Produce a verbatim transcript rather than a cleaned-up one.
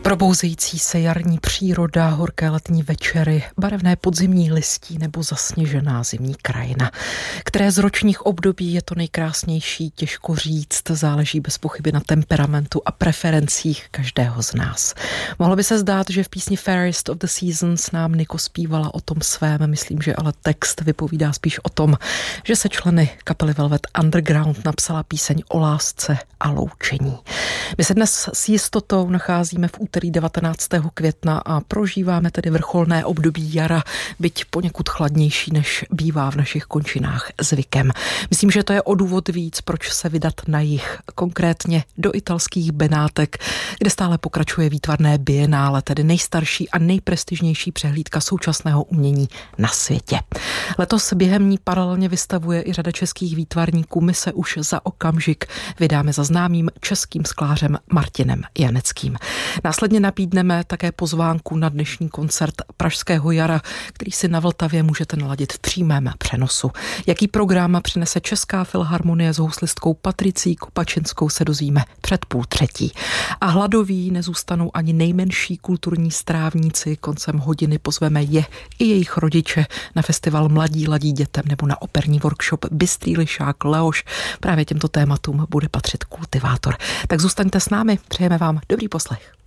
Probouzející se jarní příroda, horké letní večery, barevné podzimní listí nebo zasněžená zimní krajina. Které z ročních období je to nejkrásnější, těžko říct, záleží bez pochyby na temperamentu a preferencích každého z nás. Mohlo by se zdát, že v písni Fairest of the Seasons nám Nico zpívala o tom svém, myslím, že ale text vypovídá spíš o tom, že se členy kapely Velvet Underground napsala píseň o lásce a loučení. My se dnes s jistotou nacházíme v úterý devatenáctého května a prožíváme tedy vrcholné období jara, byť poněkud chladnější, než bývá v našich končinách zvykem. Myslím, že to je o důvod víc, proč se vydat na jih, konkrétně do italských Benátek, kde stále pokračuje výtvarné bienále, tedy nejstarší a nejprestižnější přehlídka současného umění na světě. Letos během ní paralelně vystavuje i řada českých výtvarníků. My se už za okamžik vydáme za známým českým sklářem Martinem Janeckým. Následně nabídneme také pozvánku na dnešní koncert Pražského jara, který si na Vltavě můžete naladit v přímém přenosu. Jaký program přinese Česká filharmonie s houslistkou Patricí Kopačinskou, se dozvíme před půl třetí. A hladoví nezůstanou ani nejmenší kulturní strávníci. Koncem hodiny pozveme je i jejich rodiče na festival Mladí ladí dětem nebo na operní workshop Bystrý lišák Leoš. Právě těmto tématům bude patřit Kultivátor. Tak zůstaňte s námi, přejeme vám dobrý poslech.